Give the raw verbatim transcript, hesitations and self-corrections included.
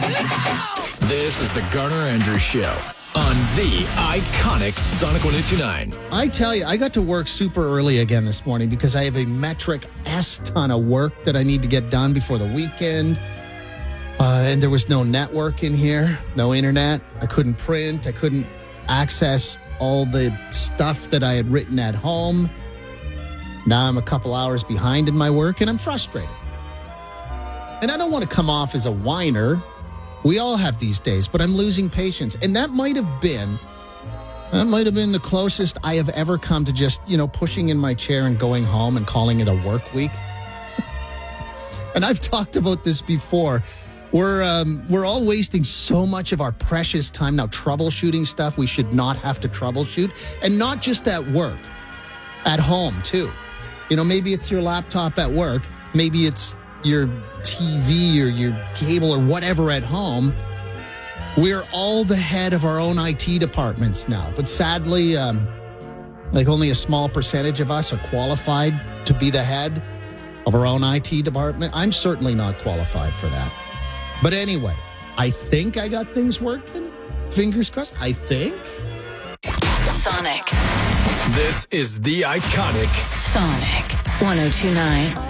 This is the Garner Andrews Show on the iconic Sonic one oh two nine. I tell you, I got to work super early again this morning because I have a metric S ton of work that I need to get done before the weekend. Uh, and there was no network in here, no internet. I couldn't print. I couldn't access all the stuff that I had written at home. Now I'm a couple hours behind in my work, and I'm frustrated. And I don't want to come off as a whiner. We all have these days, but I'm losing patience. And that might have been, that might have been the closest I have ever come to just, you know, pushing in my chair and going home and calling it a work week. And I've talked about this before. We're um, we're all wasting so much of our precious time now troubleshooting stuff we should not have to troubleshoot. And not just at work, at home too. You know, maybe it's your laptop at work. Maybe it's your T V or your cable or whatever at home. We're all the head of our own I T departments now. But sadly, um, like only a small percentage of us are qualified to be the head of our own I T department. I'm certainly not qualified for that. But anyway, I think I got things working. Fingers crossed. I think. Sonic. This is the iconic Sonic one oh two nine.